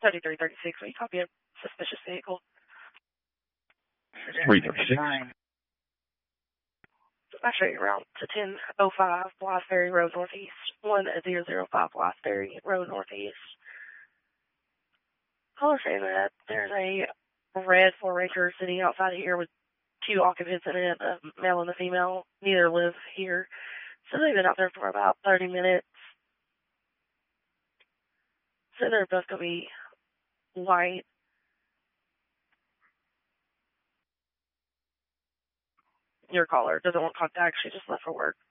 3336, will you copy a suspicious vehicle? 336. Actually, route to 1005 Blytheberry Road Northeast, 1005 Blytheberry Road Northeast. Caller saying that there's a red 4Ranger sitting outside of here with 2 occupants in it, a male and a female. Neither live here. So they've been out there for about 30 minutes. So they're both going to be white. Your caller doesn't want contact. She just left for work.